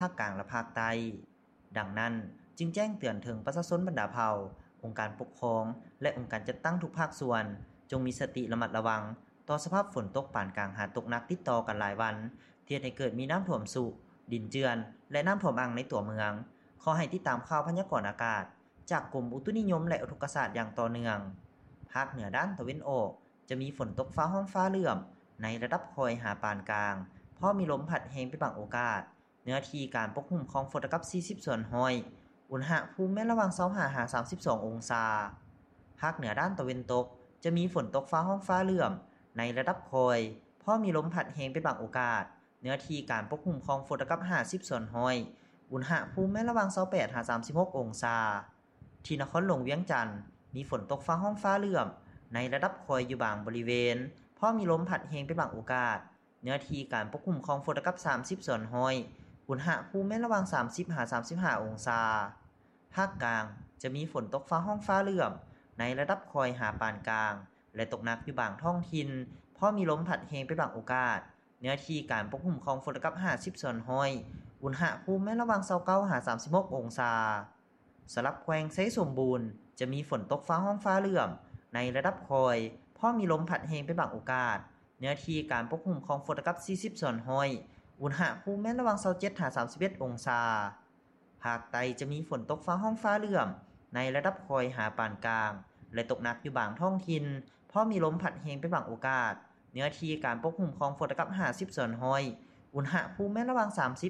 ภาคกลางและภาคใต้ดังนั้นจึงแจ้งเตือนถึงประชาชนบรรดาเผ่าองค์การปกครองและองค์การจัดตั้งทุกภาคส่วนจงมีสติระมัดระวังต่อสภาพฝนตกปานกลางหาตกหนักติดต่อกันหลายวันที่ให้เกิดมีน้ำท่วมสุดินเจือนและน้ำท่วมอ่างในตัวเมืองขอให้ติดตามข่าวพยากรณ์อากาศจากกรมอุตุนิยมและอุทกศาสตร์อย่างต่อเนื่องภาคเหนือด้านตะวันออกจะมีฝนตกฟ้าห้องฟ้าเหลื่อมในระดับคอยหาปานกลางเพราะมีลมพัดแรงเป็นบางโอกาสเนื้อที่การปกคลุมของฝนกับ40ส่วนห้อยอุณหภูมิแม้ระหว่าง25-32องศาภาคเหนือด้านตะวันตกจะมีฝนตกฟ้าห้องฟ้าเหลื่อมในระดับคอยเพราะมีลมพัดแรงเป็นบางโอกาสเนื้อที่การปกคลุมของฝนกับ50ส่วนห้อยอุณหภูมิแม้ระหว่าง28-36องศาที่นครหลวงเวียงจันทน์มีฝนตกฟ้าห้องฟ้าเหลื่อมในระดับคอยอยู่บางบริเวณเพราะมีลมพัดแรงเป็นบางโอกาสเนื้อที่การปกคลุมของฝนกับ30ส่วนห้อยอุณหภูมิแม้ระหว่าง30-35องศาภาคกลางจะมีฝนตกฟ้าห้องฟ้าเหลื่อมในระดับคอยหาปานกลางและตกหนักอยู่บางท้องถิ่นเพราะมีลมพัดแรงเป็นบางโอกาสเนื้อที่การปกคลุมของฝนกับ50ส่วนห้อยอุณหภูมิแม้ระหว่าง29-36องศาสำหรับแขวงไชยสมบูรณ์จะมีฝนตกฟ้าห้องฟ้าเหลื่อมในระดับคอยเพราะมีลมพัดแรงเป็นบางโอกาสเนื้อที่การปกคลุมของฝนกับ40ส่วนห้อยอุณหภูมิแม้ระหว่าง27-31องศาภาคใต้จะมีฝนตกฟ้าห้องฟ้าเหลื่อมในระดับคอยหาปานกลางและตกหนักอยู่บางท้องถิ่นเพราะมีลมพัดแรงเป็นบางโอกาสเนื้อที่การปกคลุมของฝนกับ50ส่วนห้อยอุณหภูมิแม้ระหว่าง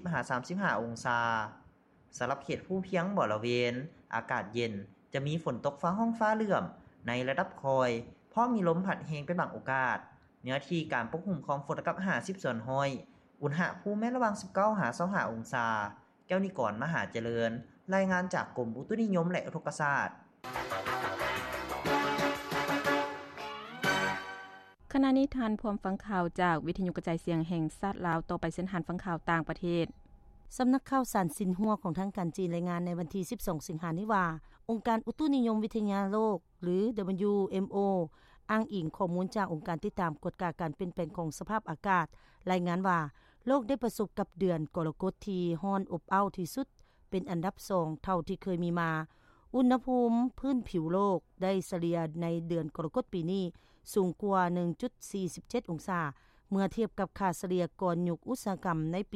30-35องศาสำหรับเขตภูเพียงบริเวณอากาศเย็นจะมีฝนตกฟ้าห้องฟ้าเหลื่อมในระดับคอยเพราะมีลมพัดแรงเป็นบางโอกาสเนื้อที่การปกคลุมของฝนกับ50ส่วนห้อยอุณหภูมิแม้ระหว่าง19-25องศาแก้วนิกรมหาเจริญรายงานจากกรมอุตุนิยมและอุทกศาสตร์ขณะนี้ทานพร้อมฟังข่าวจากวิทยุกระจายเสียงแห่งชาติลาวต่อไปเส้นทางฟังข่าวต่างประเทศสำนักข่าวสารซินหัวของทางการจีนรายงานในวันที่12สิงหาคมนี้ว่าองค์การอุตุนิยมวิทยาโลกหรือ WMO อ้างอิงข้อมูลจากองค์การติดตามกฎการเปลี่ยนแปลงของสภาพอากาศรายงานว่าโลกได้ประสบกับเดือนกรกฎที่ร้อนอบอ้าวที่สุดเป็นอันดับ2เท่าที่เคยมีมาอุณหภูมิพื้นผิวโลกได้เฉลี่ยในเดือนกรกฎปีนี้สูงกว่า 1.47 องศาเมื่อเทียบกับค่าเฉลี่ยก่อนยุคอุตสาหกรรมในปี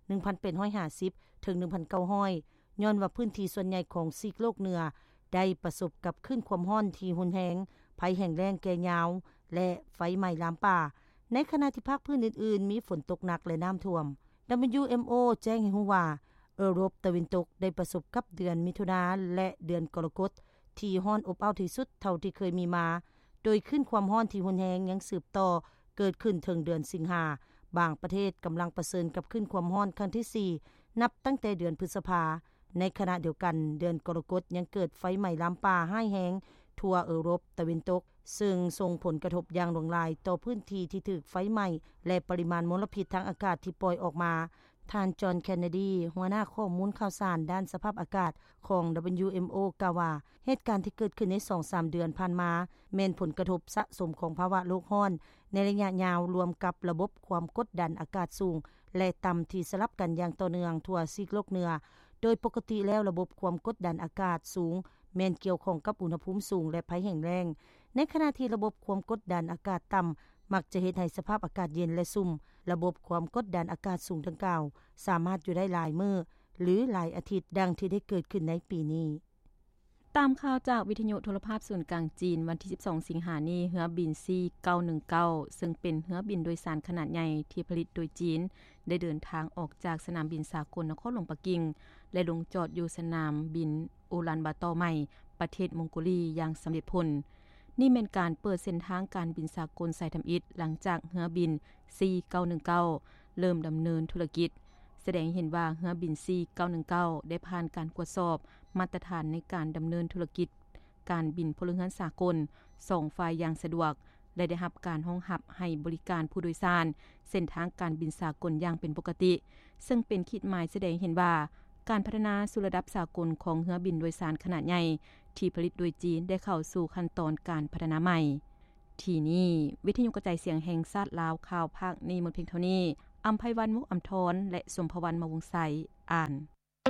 1850 ถึง 1900 ย้อนว่าพื้นที่ส่วนใหญ่ของซีกโลกเหนือได้ประสบกับคลื่นความร้อนที่รุนแรงภัยแห้งแล้งแก่ยาวและไฟไหม้ลามป่าในขณะที่ภาคพื้นอื่นๆมีฝนตกหนักและน้ำท่วม WMO แจ้งให้รู้ว่ายุโรปตะวันตกได้ประสบกับเดือนมิถุนายนและเดือนกรกฎที่ร้อนอบอ้าวที่สุดเท่าที่เคยมีมาโดยขึ้นความร้อนที่รุนแรงยังสืบต่อเกิดขึ้นถึงเดือนสิงหาบางประเทศกำลังเผชิญกับขึ้นความร้อนครั้งที่4นับตั้งแต่เดือนพฤษภาในขณะเดียวกันเดือนกรกฎยังเกิดไฟไหม้ลามป่าร้ายแรงทั่วยุโรปตะวันตกซึ่งส่งผลกระทบอย่างหลวงหลายต่อพื้นที่ที่ถูกไฟไหม้และปริมาณมลพิษทางอากาศที่ปล่อยออกมาท่านจอห์นแคนเนดีหัวหน้าข้อมูลข่าวสารด้านสภาพอากาศของ WMO กล่าวว่าเหตุการณ์ที่เกิดขึ้นใน 2-3 เดือนผ่านมาแม้นผลกระทบสะสมของภาวะโลกร้อนในระยะยาวรวมกับระบบความกดดันอากาศสูงและต่ำที่สลับกันอย่างต่อเนื่องทั่วซีกโลกเหนือโดยปกติแล้วระบบความกดดันอากาศสูงแม้นเกี่ยวข้องกับอุณหภูมิสูงและภัยแห้งแล้งในขณะที่ระบบความกดดันอากาศต่ำมักจะเฮ็ดให้สภาพอากาศเย็นและซุ่มระบบความกดดันอากาศสูงดังกล่าวสามารถอยู่ได้หลายมื้อหรือหลายอาทิตย์ดังที่ได้เกิดขึ้นในปีนี้ตามข่าวจากวิทยุโทรภาพส่วนกลางจีนวันที่12สิงหาคมนี้เรือบิน C919 ซึ่งเป็นเรือบินโดยสารขนาดใหญ่ที่ผลิตโดยจีนได้เดินทางออกจากสนามบินสากลนครหลวงปักกิ่งและลงจอดอยู่สนามบินอูลันบาตอร์ใหม่ประเทศมองโกลีอย่างสำเร็จผลนี่เป็นการเปิดเส้นทางการบินสากลสายทำอิฐหลังจากเรือบิน C919 เริ่มดำเนินธุรกิจแสดงเห็นว่าเรือบิน C919 ได้ผ่านการตรวจสอบมาตรฐานในการดำเนินธุรกิจการบินพลเรือนสากล2ฝ่ายอย่างสะดวกและได้รับการรองรับให้บริการผู้โดยสารเส้นทางการบินสากลอย่างเป็นปกติซึ่งเป็นขีดหมายแสดงเห็นว่าการพัฒนาสู่ระดับสากลของเรือบินโดยสารขนาดใหญ่ที่ผลิตโดยจีนได้เข้าสู่ขั้นตอนการพัฒนาใหม่ที่นี้วิทยุกระจายเสียงแห่งชาติลาวข่าวภาคนี้หมดเพียงเท่านี้อำไพวันมุกอำทรและสมภวรรณมวงไสอ่าน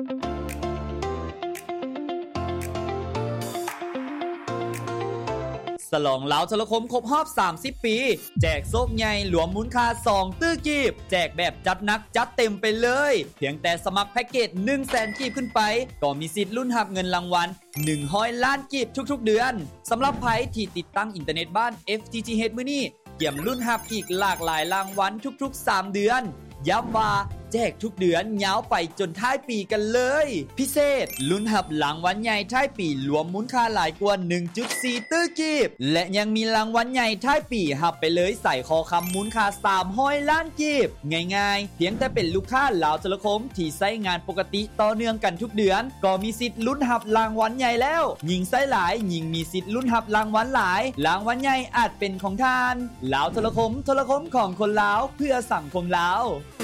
ฉลองลาวโทรคมครบรอบ30ปีแจกโชคใหญ่หลวมมูลค่า2ตื้อกีบแจกแบบจัดหนักจัดเต็มไปเลยเพียงแต่สมัครแพ็คเกจ 100,000 กีบขึ้นไปก็มีสิทธิ์ลุ้นรับเงินรางวัล100 ล้านกีบทุกๆเดือนสำหรับไผที่ติดตั้งอินเทอร์เน็ตบ้าน FTTH มื้อนี้เกี่ยมลุ้นรับอีกหลากหลายรางวัลทุกๆ3เดือนย้ำว่าแจกทุกเดือนยาวไปจนท้ายปีกันเลยพิเศษลุ้นรับรางวัลใหญ่ท้ายปีรวมมูลค่าหลายกว่า 1.4 ตื้อกีบและยังมีรางวัลใหญ่ท้ายปีรับไปเลยใส่คอคำมูลค่า300 ล้านกีบง่ายๆเพียงแต่เป็นลูกค้าลาวโทรคมที่ใช้งานปกติต่อเนื่องกันทุกเดือนก็มีสิทธิ์ลุ้นรับรางวัลใหญ่แล้วยิ่งใช้หลายยิ่งมีสิทธิ์ลุ้นรับรางวัลหลายรางวัลใหญ่อาจเป็นของท่านลาวโทรคมโทรคมของคนลาวเพื่อสังคมลาว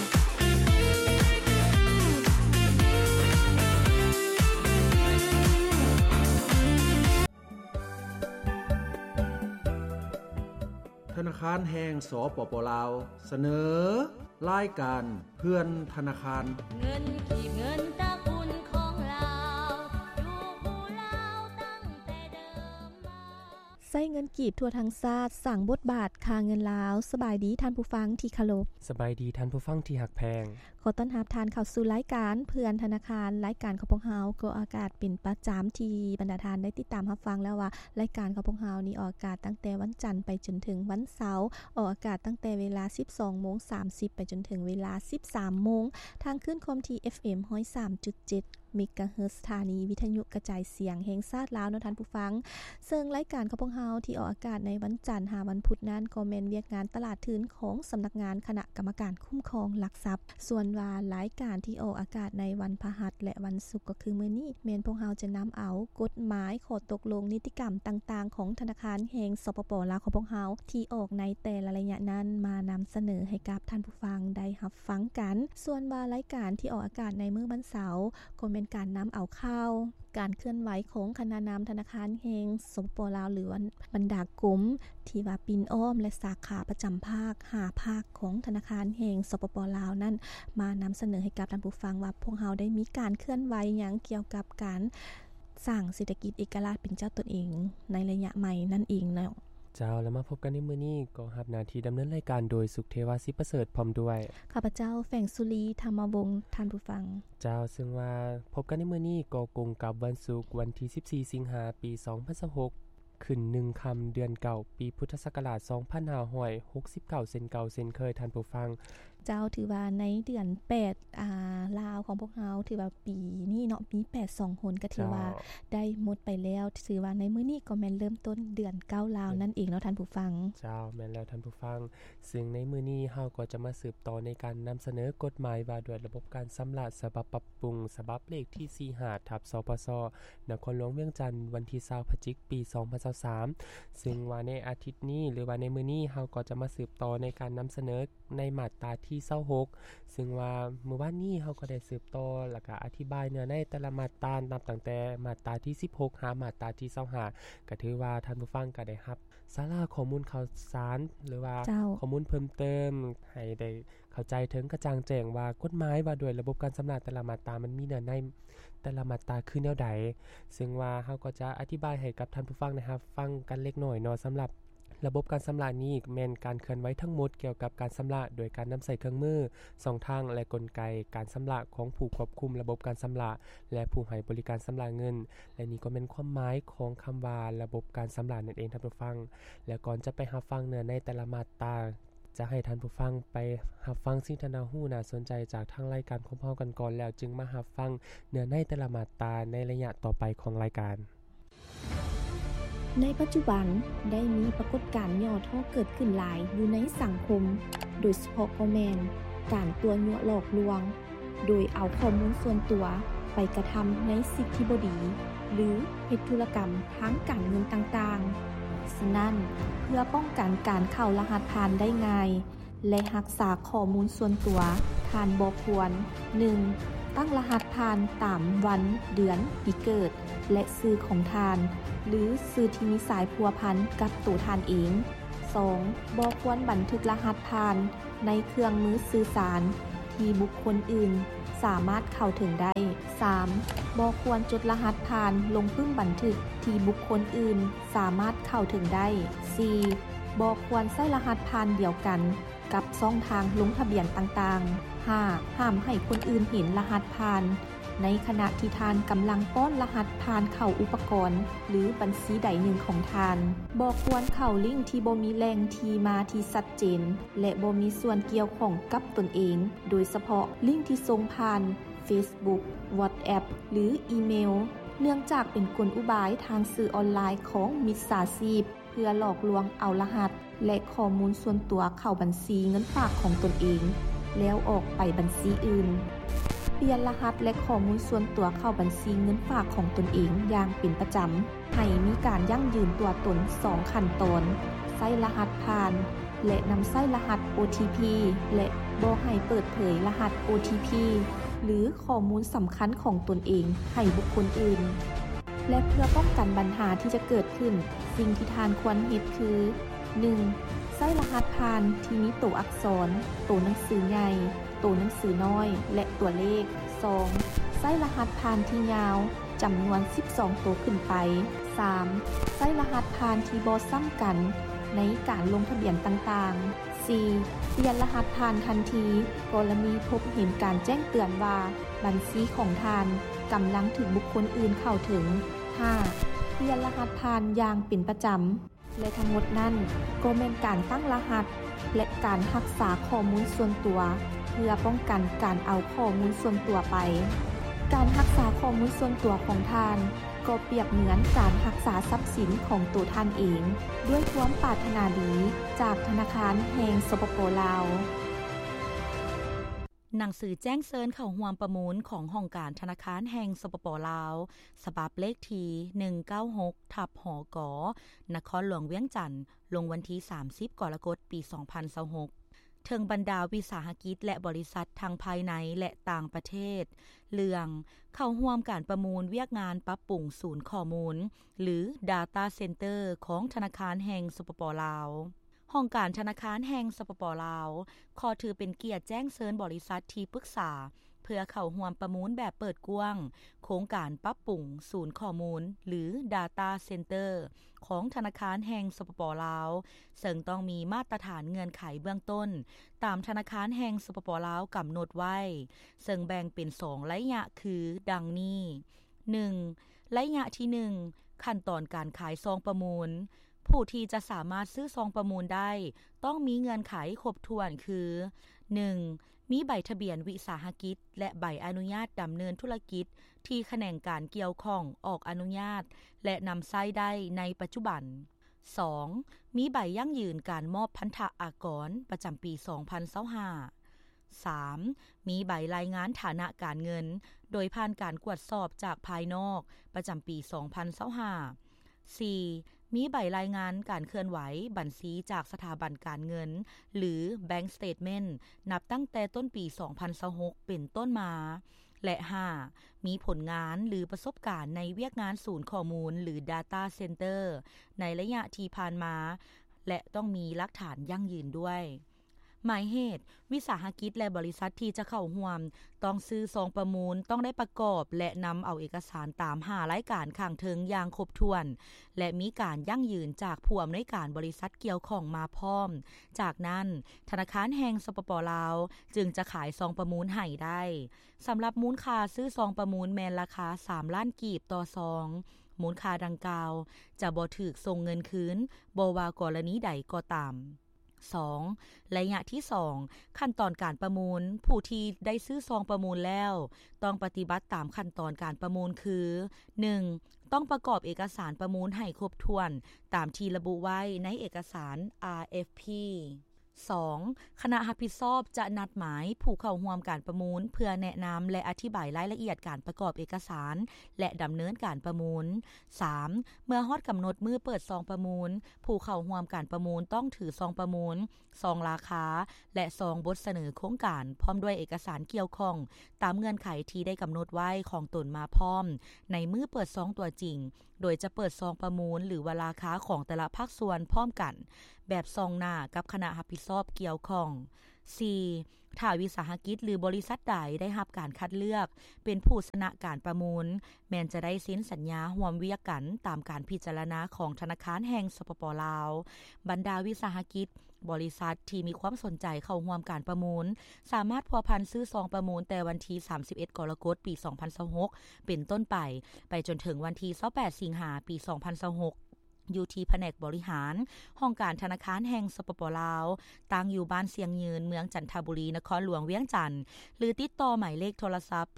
ธนาคารแห่งสปป.ลาวเสนอรายการเพื่อนธนาคารเงินขีบเงินตะกุนของลาวอยู่ผู้ลาวตั้งแต่เดิมมาใช้เงินกีบทั่วทั้งชาติสั่งบทบาทค่าเงินลาวสบายดีท่านผู้ฟังที่เคารพสบายดีท่านผู้ฟังที่หักแพงขอต้อนรับทานเข้าสู่รายการเพื่อนธนาคารรายการของพวกเฮาก็อากาศเป็นประจำที่บรรดาทานได้ติดตามรับฟังแล้วว่ารายการของพวกเฮานี่ออกอากาศตั้งแต่วันจันทร์ไปจนถึงวันเสาร์ออกอากาศตั้งแต่เวลา 12:30 ไปจนถึงเวลา 13:00 นทางคลื่นความถี่ FM 103.7 เมกะเฮิรตซ์สถานีวิทยุกระจายเสียงแห่งชาติลาวเนาะท่านผู้ฟังซึ่งรายการของพวกเฮาที่ออกอากาศในวันจันทร์หาวันพุธนั้นก็แม่นเวียกงานตลาดทุนของสำนักงานคณะกรรมการคุ้มครองหลักทรัพย์ส่วนว่ารายการที่ออกอากาศในวันพฤหัสและวันศุกร์ก็คือมื้อนี้แม่นพวกเฮาจะนำเอากฎหมายข้อตกลงนิติกรรมต่างๆของธนาคารแห่งสปป.ลาวของพวกเฮาที่ออกในแต่ละระยะนั้นมานำเสนอให้กับท่านผู้ฟังได้รับฟังกันส่วนว่ารายการที่ออกอากาศในมื้อวันเสาร์ก็เป็นการนำเอาข่าวการเคลื่อนไหวของคณะนำธนาคารแห่งสปป.ลาวหรือบรรดากรมที่ว่าปินอ้อมและสาขาประจำภาค5ภาคของธนาคารแห่งสปป.ลาวนั้นมานำเสนอให้กับท่านผู้ฟังว่าพวกเฮาได้มีการเคลื่อนไหวหยังเกี่ยวกับการสร้างเศรษฐกิจเอกราชเป็นเจ้าตนเองในระยะใหม่นั่นเองเนาะเจ้าแล้วมาพบกันในมื้อนี้ก็รับหน้าที่ดำเนินรายการโดยสุขเทวาศิประเสริฐพร้อมด้วยข้าพเจ้าแฝงสุรีธรรมวงศ์ท่านผู้ฟังเจ้าซึ่งว่าพบกันในมื้อนี้ก็กงกับวันศุกร์วันที่14สิงหาคมปี2026ขึ้น1ค่ำเดือนเก่าปีพุทธศักราช2569เซนเคยท่านผู้ฟังเจ้าถือว่าในเดือน8ลาวของพวกเฮาถือว่าปีนี้เนาะมี82หนก็ถือว่าได้หมดไปแล้วถือว่าในมื้อนี้ก็แม่นเริ่มต้นเดือน9ลาวนั่นเองเนาะท่านผู้ฟังเจ้าแม่นแล้วท่านผู้ฟังซึ่งในมื้อนี้เฮาก็จะมาสืบต่อในการนำเสนอกฎหมายว่าด้วยระบบการชำระฉบับปรับปรุงฉบับเลขที่45/สปส.นครหลวงเวียงจันทน์วันที่20พฤศจิกายนปี2023ซึ่งว่าในอาทิตย์นี้หรือว่าในมื้อนี้เฮาก็จะมาสืบต่อในการนำเสนอในมาตราที่26ซึ่งว่าเมื่อวานนี้เฮาก็ได้สืบต่อแล้วก็อธิบายเนื้อในแต่ละมาตรานับตั้งแต่มาตราที่16หามาตราที่25ก็ถือว่าท่านผู้ฟังก็ได้รับสาระข้อมูลข่าวสารหรือว่าข้อมูลเพิ่มเติมให้ได้เข้าใจถึงกระจ่างแจ้งว่ากฎหมายว่าด้วยระบบการชำระแต่ละมาตรามันมีเนื้อในแต่ละมาตราคือแนวใดซึ่งว่าเฮาก็จะอธิบายให้กับท่านผู้ฟังนะครับฟังกันเล็กน้อยเนาะสำหรับระบบการชำระนี้แม่นการเคลื่อนไหวทั้งหมดเกี่ยวกับการชำระโดยการนำใส่เครื่องมือ2ทางและกลไกการชำระของผู้ควบคุมระบบการชำระและผู้ให้บริการชำระเงินและนี่ก็เป็นความหมายของคำว่าระบบการชำระนั่นเองท่านผู้ฟังและก่อนจะไปรับฟังเนื้อในแต่ละมาตราจะให้ท่านผู้ฟังไปรับฟังสิ่งที่น่าฮู้น่าสนใจจากทางรายการของเรากันก่อนแล้วจึงมารับฟังเนื้อในแต่ละมาตราในระยะต่อไปของรายการในปัจจุบันได้มีปรากฏการณ์ย่อท่อเกิดขึ้นหลายอยู่ในสังคมโดยเฉพาะก็แม่นการตัวยั่วหลอกลวงโดยเอาข้อมูลส่วนตัวไปกระทำในสิ่งที่บ่ดีหรือเฮ็ดธุรกรรมทางการเงินต่างๆฉะนั้นเพื่อป้องกันการเข้ารหัสผ่านได้ง่ายและรักษาข้อมูลส่วนตัวท่านบ่ควร 1. ตั้งรหัสผ่านตามวันเดือนปีเกิดและชื่อของท่านหรือชื่อที่มีสายพัวพันกับตัวท่านเอง 2. บ่ควรบันทึกรหัสผ่านในเครื่องมือสื่อสารที่บุคคลอื่นสสามารถเข้าถึงได้ 3. บ่ควรจดรหัสผ่านลงพึ่งบันทึกที่บุคคลอื่นสามารถเข้าถึงได้ 4. บ่ควรใช้รหัสผ่านเดียวกันกับช่องทางลงทะเบียนต่างๆ 5. ห้ามให้คนอื่นเห็นรหัสผ่านในขณะที่ทานกำลังป้อนรหัสผ่านเข้าอุปกรณ์หรือบัญชีใดหนึ่งของทานบ่ควรเข้าลิงก์ที่บ่มีแหล่งที่มาที่ชัดเจนและบ่มีส่วนเกี่ยวข้องกับตนเองโดยเฉพาะลิงก์ที่ส่งผ่าน Facebook WhatsApp หรืออีเมลเนื่องจากเป็นกลอุบายทางสื่อออนไลน์ของมิจฉาชีพเพื่อหลอกลวงเอารหัสและข้อมูลส่วนตัวเข้าบัญชีเงินฝากของตนเองแล้วออกไปบัญชีอื่นเปลี่ยนรหัสและข้อมูลส่วนตัวเข้าบัญชีเงินฝากของตนเองอย่างเป็นประจำให้มีการยั่งยืนตัวตน2ขั้นตอนใช้รหัสผ่านและนำใช้รหัส OTP และบ่ให้เปิดเผยรหัส OTP หรือข้อมูลสำคัญของตนเองให้บุคคลอื่นและเพื่อป้องกันปัญหาที่จะเกิดขึ้นสิ่งที่ทานควรเฮ็ดคือ 1. ใช้รหัสผ่านที่มีตัวอักษรตัวหนังสือใหญ่ตัวหนังสือน้อยและตัวเลข 2. ใช้รหัสผ่านที่ยาวจำนวน12ตัวขึ้นไป 3. ใช้รหัสผ่านที่บ่ซ้ำกันในการลงทะเบียนต่างๆ 4. เปลี่ยนรหัสผ่านทันทีกรณีพบเห็นการแจ้งเตือนว่าบัญชีของทานกำลังถึงบุคคลอื่นเข้าถึง 5. เปลี่ยนรหัสผ่านอย่างเป็นประจำและทั้งหมดนั้นก็เป็นการตั้งรหัสและการรักษาข้อมูลส่วนตัวเพื่อป้องกันการเอาข้อมูลส่วนตัวไปการรักษาข้อมูลส่วนตัวของทานก็เปรียบเหมือนการรักษาทรัพย์สินของตัวท่านเองด้วยความปรารถนาดีจากธนาคารแห่งสปป.ลาวหนังสือแจ้งเชิญเข้าร่วมประมูลของห้องการธนาคารแห่งสปป.ลาวฉบับเลขที่196/หกนครหลวงเวียงจันทน์ลงวันที่30กรกฎาคมปี2026ถึงบรรดาวิสาหกิจและบริษัททางภายในและต่างประเทศเรื่องเข้าร่วมการประมูลเวียกงานปรับปรุงศูนย์ข้อมูลหรือ Data Center ของธนาคารแห่งสปป.ลาวห้องการธนาคารแห่งสปป.ลาวขอถือเป็นเกียรติแจ้งเชิญบริษัทที่ปรึกษาเพื่อเข้าร่วมประมูลแบบเปิดกว้างโครงการปรับปรุงศูนย์ข้อมูลหรือ Data Center ของธนาคารแห่งสปป.ลาวซึ่งต้องมีมาตรฐานเงื่อนไขเบื้องต้นตามธนาคารแห่งสปป.ลาวกำหนดไว้ซึ่งแบ่งเป็น2ระยะคือดังนี้ 1. ระยะที่1ขั้นตอนการขายซองประมูลผู้ที่จะสามารถซื้อซองประมูลได้ต้องมีเงื่อนไขครบถ้วนคือ 1. มีใบทะเบียนวิสาหกิจและใบอนุญาตดำเนินธุรกิจที่แขนงการเกี่ยวข้องออกอนุญาตและนำใช้ได้ในปัจจุบัน 2. มีใบยั่งยืนการมอบพันธะอากรประจำปี 2025 3. มีใบรายงานฐานะการเงินโดยผ่านการกวดสอบจากภายนอกประจำปี 2025 4. มีใบรายงานการเคลื่อนไหวบัญชีจากสถาบันการเงินหรือ Bank Statement นับตั้งแต่ต้นปี 2026 เป็นต้นมาและ 5. มีผลงานหรือประสบการณ์ในเวียกงานศูนย์ข้อมูลหรือ Data Center ในระยะที่ผ่านมาและต้องมีหลักฐานยั่งยืนด้วยหมายเหตุวิสาหกิจและบริษัทที่จะเข้าร่วมต้องซื้อซองประมูลต้องได้ประกอบและนำเอาเอกสารตาม5รายการข้างเทิงอย่างครบถ้วนและมีการยั่งยืนจากผู้อำนวยการบริษัทเกี่ยวข้องมาพร้อมจากนั้นธนาคารแห่งสปป.ลาวจึงจะขายซองประมูลให้ได้สำหรับมูลค่าซื้อซองประมูลแม่นราคา3ล้านกีบต่อซองมูลค่าดังกล่าวจะบ่ถูกส่งเงินคืนบ่ว่ากรณีใดก็ตาม2. ระยะที่2ขั้นตอนการประมูลผู้ที่ได้ซื้อซองประมูลแล้วต้องปฏิบัติตามขั้นตอนการประมูลคือ 1. ต้องประกอบเอกสารประมูลให้ครบถ้วนตามที่ระบุไว้ในเอกสาร RFP 2. คณะรับผิดชอบจะนัดหมายผู้เข้าร่วมการประมูลเพื่อแนะนำและอธิบายรายละเอียดการประกอบเอกสารและดำเนินการประมูล 3. เมื่อฮอดกำหนดมือเปิดซองประมูลผู้เข้าร่วมการประมูลต้องถือซองประมูลซองราคาและซองบทเสนอโครงการพร้อมด้วยเอกสารเกี่ยวข้องตามเงื่อนไขที่ได้กำหนดไว้ของตนมาพร้อมในมือเปิดซองตัวจริงโดยจะเปิดซองประมูลหรือว่าราคาของแต่ละภาคส่วนพร้อมกันแบบซองหน้ากับคณะรับผิดชอบเกี่ยวข้อง 4. ถ้าวิสาหกิจหรือบริษัทใดได้รับการคัดเลือกเป็นผู้ชนะการประมูลแม้นจะได้เซ็นสัญญาร่วมเวียกกันตามการพิจารณาของธนาคารแห่งสปป.ลาวบรรดาวิสาหกิจบริษัทที่มีความสนใจเข้าร่วมการประมูลสามารถพัวพันซื้อซองประมูลแต่วันที่31กรกฎาคมปี2026เป็นต้นไปจนถึงวันที่28สิงหาคมปี2026อยู่ที่แผนกบริหารห้องการธนาคารแห่งสปป.ลาวตั้งอยู่บ้านเสียงยืนเมืองจันทบุรีนครหลวงเวียงจันทน์หรือติดต่อหมายเลขโทรศัพท์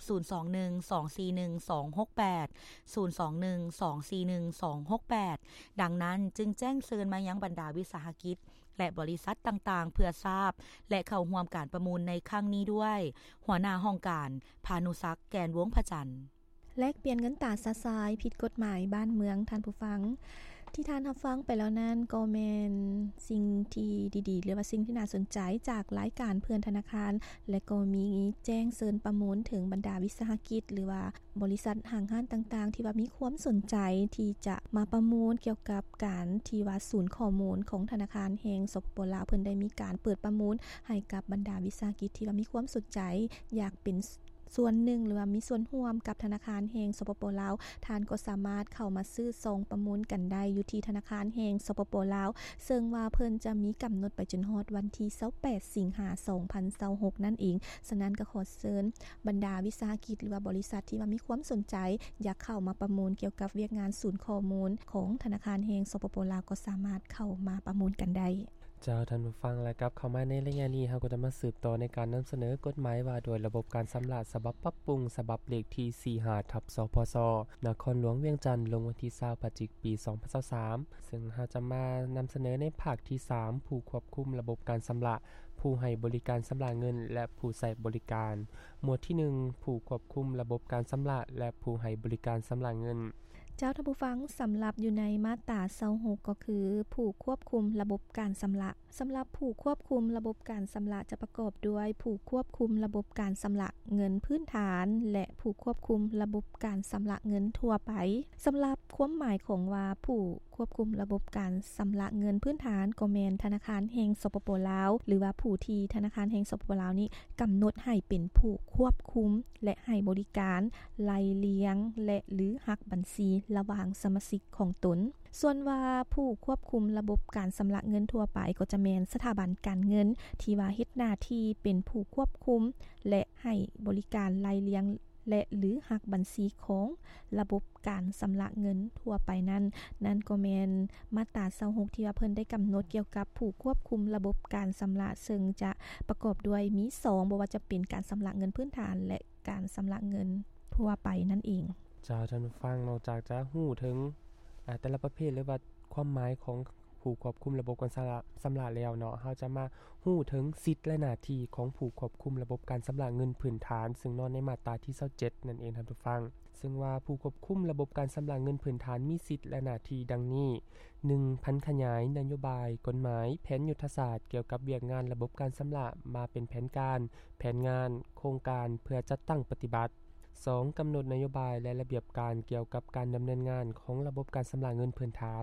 021241268241241268ดังนั้นจึงแจ้งเชิญมายังบรรดาวิสาหกิจและบริษัทต่างๆเพื่อทราบและเข้าร่วมการประมูลในครั้งนี้ด้วยหัวหน้าห้องการพานุศักดิ์แกนวงพจันทร์แลกเปลี่ยนเงินตราซะซายผิดกฎหมายบ้านเมืองท่านผู้ฟังที่ท่านรับฟังไปแล้วนั้นก็แม่นสิ่งที่ดีๆหรือว่าสิ่งที่น่าสนใจจากรายการเพื่อนธนาคารและก็มีแจ้งเชิญประมูลถึงบรรดาวิสาหกิจหรือว่าบริษัทห้างร้านต่างๆที่ว่ามีความสนใจที่จะมาประมูลเกี่ยวกับการที่ว่าศูนย์ข้อมูลของธนาคารแห่งสปป.ลาวเพิ่นได้มีการเปิดประมูลให้กับบรรดาวิสาหกิจที่ว่ามีความสนใจอยากเป็นส่วนหนึ่งหรือว่ามีส่วนร่วมกับธนาคารแห่งสปป.ลาวท่านก็สามารถเข้ามาซื้อซองประมูลกันได้อยู่ที่ธนาคารแห่งสปป.ลาวซึ่งว่าเพิ่นจะมีกำหนดไปจนฮอดวันที่28สิงหาคม2026นั่นเองฉะนั้นก็ขอเชิญบรรดาวิสาหกิจหรือว่าบริษัทที่ว่ามีความสนใจอยากเข้ามาประมูลเกี่ยวกับเวียกงานศูนย์ข้อมูลของธนาคารแห่งสปป.ลาวก็สามารถเข้ามาประมูลกันได้เจ้าท่านผู้ฟังและครับเข้ามาในรายงานนี้เราก็จะมาสืบต่อในการนําเสนอกฎหมายว่าโดยระบบการสำราญฉบับปรับปรุงฉบับเลขที่45/สพสนครหลวงเวียงจันทน์ลงวันที่20พฤศจิกายนปี2023ซึ่งเราจะมานําเสนอในภาคที่3ผู้ควบคุมระบบการสำราญผู้ให้บริการสำราญเงินและผู้ใช้บริการหมวดที่1ผู้ควบคุมระบบการสำราญและผู้ให้บริการสำราญเงินเจ้าท่านผู้ฟังสำหรับอยู่ในมาตรา26ก็คือผู้ควบคุมระบบการสำระสำหรับผู้ควบคุมระบบการสำระจะประกอบด้วยผู้ควบคุมระบบการสำระเงินพื้นฐานและผู้ควบคุมระบบการสำระเงินทั่วไปสำหรับความหมายของว่าผู้ควบคุมระบบการสำระเงินพื้นฐานก็แม่นธนาคารแห่งสปป.ลาวหรือว่าผู้ที่ธนาคารแห่งสปป.ลาวนี้กำหนดให้เป็นผู้ควบคุมและให้บริการไล่เลี้ยงและหรือหักบัญชีระหว่างสมาชิกของตนส่วนว่าผู้ควบคุมระบบการสำระเงินทั่วไปก็จะแม่นสถาบันการเงินที่ว่าเฮ็ดหน้าที่เป็นผู้ควบคุมและให้บริการไล่เลี้ยงและหรือหักบัญชีของระบบการสำระเงินทั่วไปนั่นก็แม่นมาตรา26ที่ว่าเพิ่นได้กำหนดเกี่ยวกับผู้ควบคุมระบบการสำระซึ่งจะประกอบด้วยมี2บ่ว่าจะเป็นการสำระเงินพื้นฐานและการสำระเงินทั่วไปนั่นเองเจ้าท่านผู้ฟังนอกจากจะฮู้ถึงแต่ละประเภทหรือว่าความหมายของผู้ควบคุมระบบการสำระแล้วเนาะเฮาจะมาฮู้ถึงสิทธิ์และหน้าที่ของผู้ควบคุมระบบการสำระเงินพื้นฐานซึ่งนอนในมาตราที่27นั่นเองท่านผู้ฟังซึ่งว่าผู้ควบคุมระบบการสำระเงินพื้นฐานมีสิทธิ์และหน้าที่ดังนี้ 1. พันขยายนโยบายกฎหมายแผนยุทธศาสตร์เกี่ยวกับเวียกงานระบบการสำระมาเป็นแผนการแผนงานโครงการเพื่อจัดตั้งปฏิบัติ2. กำหนดนโยบายและระเบียบการเกี่ยวกับการดำเนินงานของระบบการสำระเงินพื้นฐาน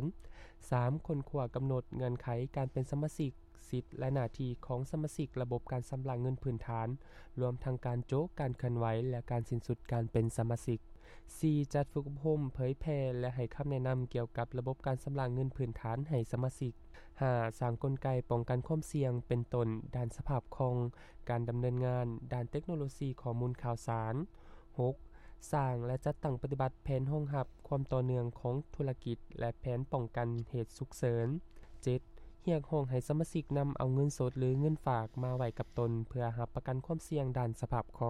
3. ค้นคว้ากำหนดเงื่อนไขการเป็นสมาชิกสิทธิ์และหน้าที่ของสมาชิกระบบการสำระเงินพื้นฐานรวมทั้งการโจ๊กการเคลื่อนไหวและการสิ้นสุดการเป็นสมาชิก 4. จัดฝึกอบรมเผยแพร่และให้คำแนะนำเกี่ยวกับระบบการสำระเงินพื้นฐานให้สมาชิก 5. สร้างกลไกป้องกันความเสี่ยงเป็นต้นด้านสภาพคล่องการดำเนินงานด้านเทคโนโลยีข้อมูลข่าวสาร 6. สร้างและจัดตั้งปฏิบัติแผนรองรับความต่อเนื่องของธุรกิจและแผนป้องกันเหตุฉุกเฉิน 7. เรียกร้องให้สมาชิกนำเอาเงินสดหรือเงินฝากมาไว้กับตนเพื่อรับประกันความเสี่ยงด้านสภาพคล่อง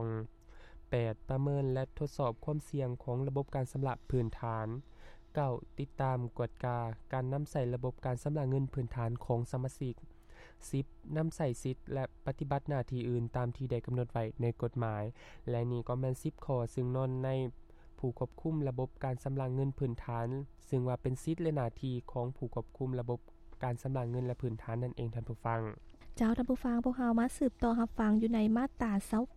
8. ประเมินและทดสอบความเสี่ยงของระบบการสำระพื้นฐาน 9. ติดตามกวดกาการนำใส่ระบบการสำระเงินพื้นฐานของสมาชิก 10. นำใส่สิทธิ์และปฏิบัติหน้าที่อื่นตามที่ได้กำหนดไว้ในกฎหมายและนี่ก็แม่น10ข้อซึ่งนอนในผู้ควบคุมระบบการสำระเงินพื้นฐานซึ่งว่าเป็นสิทธิ์และหน้าที่ของผู้ควบคุมระบบการสำระเงินและพื้นฐานนั่นเองท่านผู้ฟังเจ้าท่านผู้ฟังพวกเรามาสืบต่อรับฟังอยู่ในมาตรา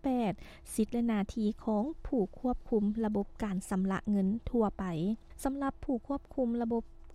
28สิทธิ์และหน้าที่ของผู้ควบคุมระบบการสำระเงินทั่วไปสำหรับผู้ควบคุมระบบ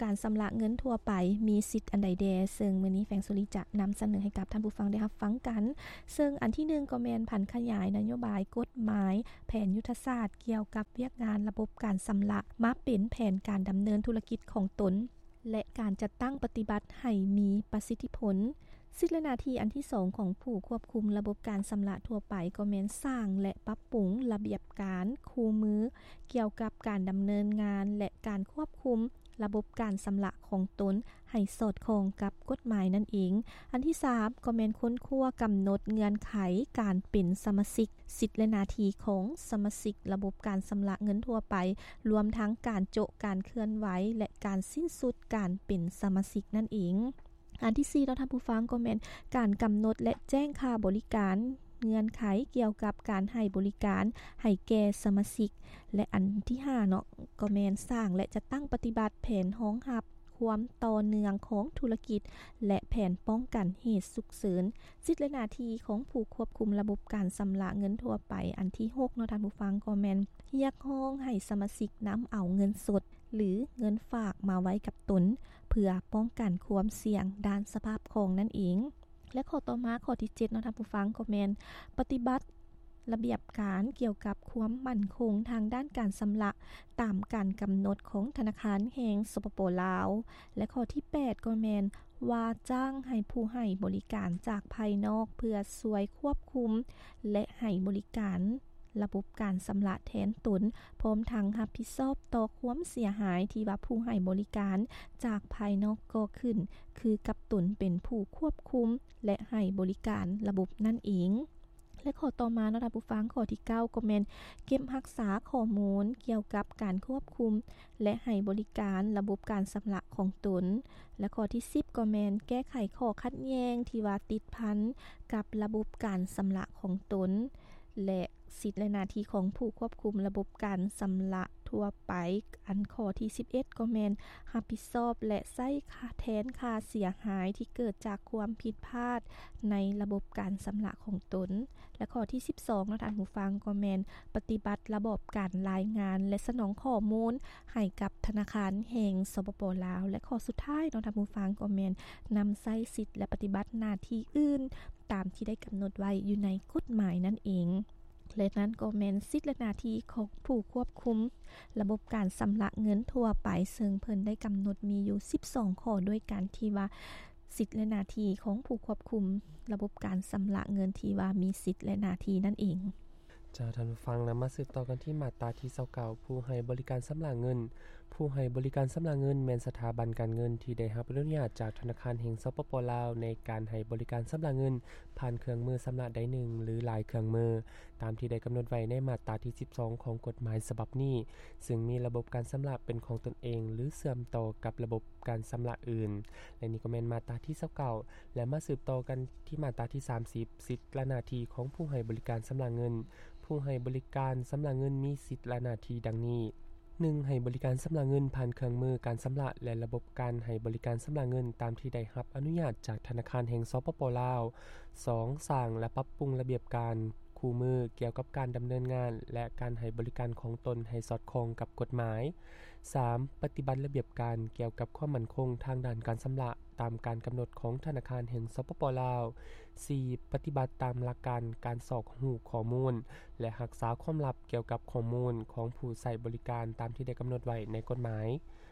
การชำระเงินทั่วไปมีสิทธิ์อันใดแดซึ่งมื้อนี้แฟงสุริจะนำเสนอให้กับท่านผู้ฟังได้รับฟังกันซึ่งอันที่1ก็แม่นผันขยายนโยบายกฎหมายแผนยุทธศาสตร์เกี่ยวกับเวียกงานระบบการชำระมาเป็นแผนการดำเนินธุรกิจของตนและการจัดตั้งปฏิบัติให้มีประสิทธิผลสิทธิและหน้าที่อันที่2ของผู้ควบคุมระบบการชำระทั่วไปก็แม่นสร้างและปรับปรุงระเบียบการคู่มือเกี่ยวกับการดำเนินงานและการควบคุมระบบการชำระของตนให้สอดคล้องกับกฎหมายนั่นเองอันที่3ก็แม่นค้นคว้ากำหนดเงื่อนไขการเป็นสมาชิกสิทธิและหน้าที่ของสมาชิกระบบการชำระเงินทั่วไปรวมทั้งการโจะการเคลื่อนไหวและการสิ้นสุดการเป็นสมาชิกนั่นเองอันที่4ท่านผู้ฟังก็แม่นการกำหนดและแจ้งค่าบริการเงื่อนไขเกี่ยวกับการให้บริการให้แก่สมาชิกและอันที่5เนาะก็แม่นสร้างและจะตั้งปฏิบัติแผนรองรับความต่อเนื่องของธุรกิจและแผนป้องกันเหตุฉุกเฉินสิทธิและหน้าที่ของผู้ควบคุมระบบการชำระเงินทั่วไปอันที่6เนาะท่านผู้ฟังก็แม่นเรียกร้องให้สมาชิกนำเอาเงินสดหรือเงินฝากมาไว้กับตนเพื่อป้องกันความเสี่ยงด้านสภาพคล่องนั่นเองและข้อต่อมาข้อที่7เนาะท่านผู้ฟังก็แม่นปฏิบัติระเบียบการเกี่ยวกับความมั่นคงทางด้านการชำระตามการกำหนดของธนาคารแห่งสปป.ลาวและข้อที่8ก็แม่นว่าจ้างให้ผู้ให้บริการจากภายนอกเพื่อช่วยควบคุมและให้บริการระบบการชำระแทนตนพร้อมทั้งรับผิดชอบต่อความเสียหายที่ว่าผู้ให้บริการจากภายนอกก่อขึ้นคือกับตนเป็นผู้ควบคุมและให้บริการระบบนั่นเองและข้อต่อมาเนาะท่านผู้ฟังข้อที่9ก็แม่นเก็บรักษาข้อมูลเกี่ยวกับการควบคุมและให้บริการระบบการชำระของตนและข้อที่10ก็แม่นแก้ไขข้อขัดแย้งที่ว่าติดพันกับระบบการชำระของตนและสิทธิและหน้าที่ของผู้ควบคุมระบบการชำระทั่วไปอันข้อที่11ก็แม่นรับผิดชอบและใช้ค่าแทนค่าเสียหายที่เกิดจากความผิดพลาดในระบบการชำระของตนและข้อที่12เนาะท่านผู้ฟังก็แม่นปฏิบัติระบบการรายงานและสนองข้อมูลให้กับธนาคารแห่งสปป.ลาวและข้อสุดท้ายเนาะท่านผู้ฟังก็แม่นนำใช้สิทธิและปฏิบัติหน้าที่อื่นตามที่ได้กำหนดไว้อยู่ในกฎหมายนั่นเองและนั้นก็แม่นสิทธิและหน้าที่ของผู้ควบคุมระบบการชำระเงินทั่วไปซึ่งเพิ่นได้กำหนดมีอยู่12ข้อด้วยกันที่ว่าสิทธิและหน้าที่ของผู้ควบคุมระบบการชำระเงินที่ว่ามีสิทธิและหน้าที่นั่นเองจะท่านผู้ฟังมาสืบต่อกันที่มาตราที่29ผู้ให้บริการชำระเงินผู้ให้บริการชำระเงินแม่นสถาบันการเงินที่ได้รับอนุญาตจากธนาคารแห่งสปป.ลาวในการให้บริการชำระเงินผ่านเครื่องมือชำระใดหนึ่งหรือหลายเครื่องมือตามที่ได้กำหนดไว้ในมาตราที่12ของกฎหมายฉบับนี้ซึ่งมีระบบการชำระเป็นของตนเองหรือเชื่อมต่อกับระบบการชำระอื่นและนี่ก็แม่นมาตราที่29และมาสืบต่อกันที่มาตราที่30สิทธิและหน้าที่ของผู้ให้บริการชำระเงินผู้ให้บริการชำระเงินมีสิทธิและหน้าที่ดังนี้1ให้บริการชำระเงินผ่านเครื่องมือการชำระและระบบการให้บริการชำระเงินตามที่ได้รับอนุญาตจากธนาคารแห่งสปป.ลาว 2. สร้างและปรับปรุงระเบียบการคู่มือเกี่ยวกับการดำเนินงานและการให้บริการของตนให้สอดคล้องกับกฎหมาย 3. ปฏิบัติระเบียบการเกี่ยวกับความมั่นคงทางด้านการชำระตามการกำหนดของธนาคารแห่งสปป.ลาว 4. ปฏิบัติตามหลักการการสอกหูข้อมูลและรักษาความลับเกี่ยวกับข้อมูลของผู้ใช้บริการตามที่ได้กำหนดไว้ในกฎหมาย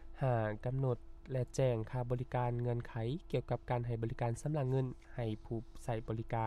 5. กำหนดและแจ้งค่าบริการเงื่อนไขเกี่ยวกับการให้บริการชำระเงินให้ผู้ใช้บริการ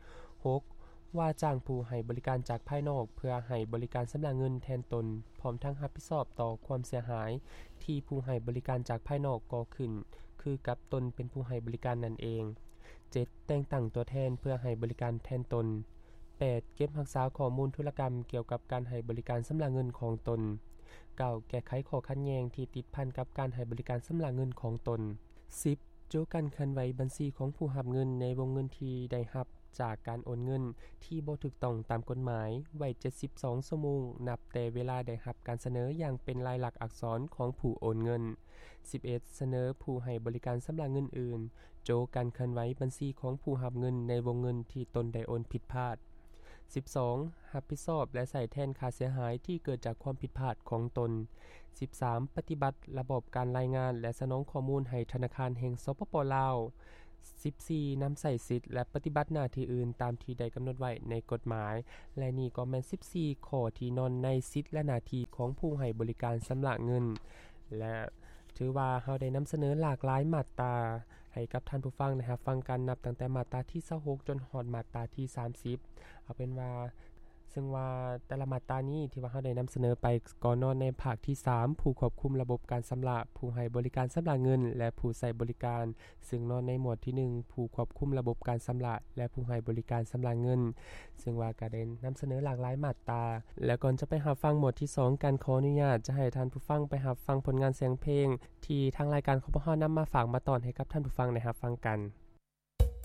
6. ว่าจ้างผู้ให้บริการจากภายนอกเพื่อให้บริการชำระเงินแทนตนพร้อมทั้งรับผิดชอบต่อความเสียหายที่ผู้ให้บริการจากภายนอกก่อขึ้นคือกับตนเป็นผู้ให้บริการนั่นเอง 7. แต่งตั้งตัวแทนเพื่อให้บริการแทนตน 8. เก็บรักษาข้อมูลธุรกรรมเกี่ยวกับการให้บริการชำระเงินของตน 9. แก้ไขข้อขัดแย้งที่ติดพันกับการให้บริการชำระเงินของตน 10. โจการเคลื่อนไหวบัญชีของผู้รับเงินในวงเงินที่ได้รับจากการโอนเงินที่บ่ถูกต้องตามกฎหมายไว้72ชั่วโมงนับแต่เวลาได้รับการเสนออย่างเป็นลายลักษณ์อักษรของผู้โอนเงิน 11. เสนอผู้ให้บริการชำระเงินอื่นโจการเคลื่อนไหวบัญชีของผู้รับเงินในวงเงินที่ตนได้โอนผิดพลาด 12. รับผิดชอบและใส่แทนค่าเสียหายที่เกิดจากความผิดพลาดของตน 13. ปฏิบัติระบบการรายงานและสนองข้อมูลให้ธนาคารแห่งสปป.ลาว 14. นำใส่สิทธิ์และปฏิบัติหน้าที่อื่นตามที่ได้กำหนดไว้ในกฎหมายและนี่ก็แม่น14ข้อที่นอนในสิทธิ์และหน้าที่ของผู้ให้บริการชำระเงินและถือว่าเฮาได้นำเสนอหลากหลายมาตราให้กับท่านผู้ฟังนะครับฟังกันนับตั้งแต่มาตราที่26จนฮอดมาตราที่30เอาเป็นว่าซึ่งว่าแต่ละมาตรานี้ที่ว่าเฮาได้นำเสนอไปก่อนนอนในภาคที่3ผู้ควบคุมระบบการชำระผู้ให้บริการชำระเงินและผู้ใช้บริการซึ่งนอนในหมวดที่1ผู้ควบคุมระบบการชำระและผู้ให้บริการชำระเงินซึ่งว่าก็ได้นำเสนอหลากหลายมาตราและก่อนจะไปรับฟังหมวดที่2กันขออนุญาตจะให้ท่านผู้ฟังไปรับฟังผลงานเสียงเพลงที่ทางรายการของพวกเรานำมาฝากมาตอนให้กับท่านผู้ฟังได้รับฟังกัน